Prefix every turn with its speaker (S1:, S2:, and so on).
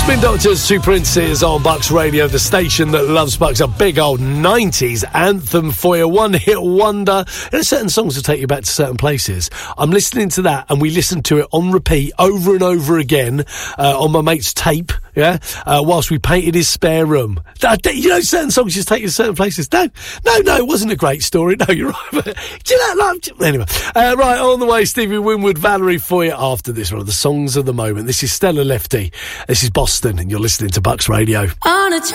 S1: Spin Doctors, Two Princes on Bucks Radio, the station that loves Bucks. A big old 90s anthem for you, one-hit wonder. There are certain songs that take you back to certain places. I'm listening to that, and we listened to it on repeat over and over again on my mate's tape, whilst we painted his spare room. You know, certain songs just take you to certain places. No, it wasn't a great story. No, you're right. But, do you know, anyway, right, on the way, Stevie Winwood, Valerie for you after this one of the songs of the moment. This is Stella Lefty. This is Boston, and you're listening to Bucks Radio.
S2: On a